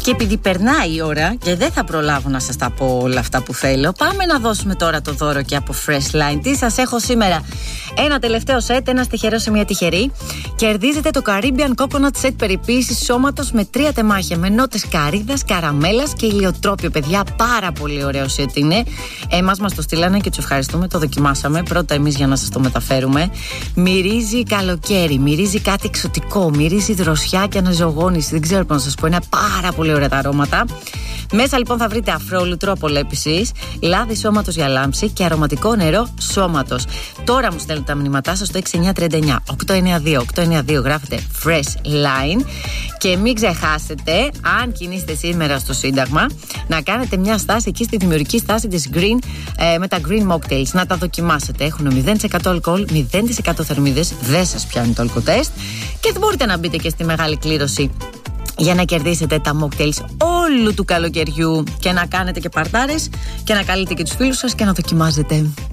Και επειδή περνάει η ώρα και δεν θα προλάβω να σας τα πω όλα αυτά που θέλω, πάμε να δώσουμε τώρα το δώρο και από Fresh Line. Τι σας έχω σήμερα? Ένα τελευταίο σετ, ένα τυχερό σε μια τυχερή. Κερδίζετε το Caribbean Coconut Set περιποίησης σώματος με 3 τεμάχια, με νότες καρύδας, καραμέλας και ηλιοτρόπιο, παιδιά. Πάρα πολύ ωραίο σετ είναι. Εμάς μας το στείλανε και τους ευχαριστούμε, το δοκιμάσαμε. Πρώτα εμείς για να σας το μεταφέρουμε. Μυρίζει καλοκαίρι, μυρίζει κάτι εξωτικό, μυρίζει δροσιά και αναζωογόνηση. Δεν ξέρω πώς να σας πω, είναι πάρα πολύ ωραία τα αρώματα. Μέσα λοιπόν θα βρείτε αφρόλουτρο απολέπισης, λάδι σώματος για λάμψη και αρωματικό νερό σώματος. Τώρα μου στέλνετε τα μηνύματά σας στο 6939 892 γράφετε Fresh Line. Και μην ξεχάσετε, αν κινείστε σήμερα στο Σύνταγμα, να κάνετε μια στάση εκεί στη δημιουργική στάση της Green με τα Green Mocktails. Να τα δοκιμάσετε. Έχουν 0% αλκοόλ, 0% θερμίδες, δεν σας πιάνει το αλκοτέστ. Και μπορείτε να μπείτε και στη μεγάλη κλήρωση για να κερδίσετε τα mocktails όλου του καλοκαιριού και να κάνετε και παρτάρες και να καλείτε και τους φίλους σας και να δοκιμάζετε.